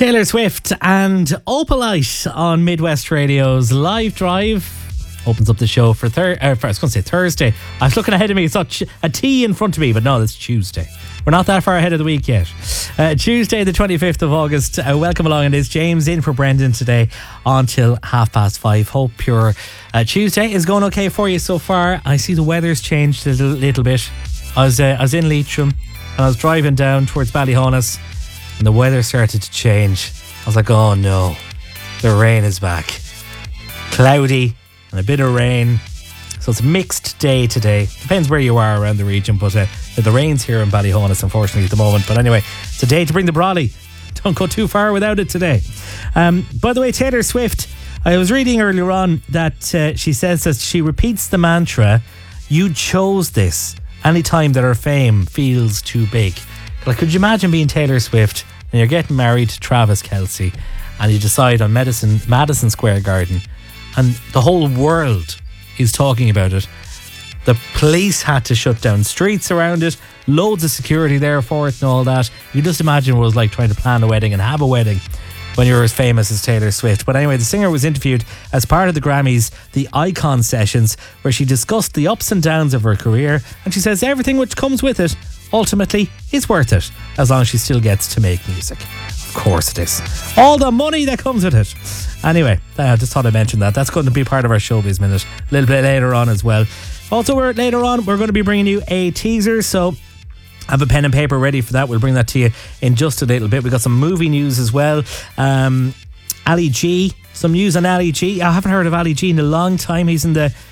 Taylor Swift and Opalite on Midwest Radio's Live Drive opens up the show for Thursday. I was looking ahead of me. It's not a T in front of me, but no, it's Tuesday. We're not that far ahead of the week yet. Tuesday, the 25th of August. Welcome along. It is James in for Brendan today until 5:30. Hope your Tuesday is going okay for you so far. I see the weather's changed a little bit. I was in Leitrim and I was driving down towards Ballyhonus and the weather started to change. I was like, oh no, the rain is back. Cloudy and a bit of rain. So it's a mixed day today. Depends where you are around the region, but the rain's here in Ballyhonus, unfortunately, at the moment. But anyway, it's a day to bring the brolly. Don't go too far without it today. By the way, Taylor Swift, I was reading earlier on that she says that she repeats the mantra, "You chose this," anytime that her fame feels too big. Like, could you imagine being Taylor Swift and you're getting married to Travis Kelce and you decide on Madison Square Garden and the whole world is talking about it. The police had to shut down streets around it, loads of security there for it and all that. You just imagine what it was like trying to plan a wedding and have a wedding when you're as famous as Taylor Swift. But anyway, the singer was interviewed as part of the Grammys, the Icon Sessions, where she discussed the ups and downs of her career, and she says everything which comes with it ultimately is worth it, as long as she still gets to make music. Of course it is. All the money that comes with it. Anyway, I just thought I'd mention that. That's going to be part of our Showbiz Minute a little bit later on as well. Also, later on, we're going to be bringing you a teaser, so have a pen and paper ready for that. We'll bring that to you in just a little bit. We've got some movie news as well. Ali G, some news on Ali G. I haven't heard of Ali G in a long time. He's in the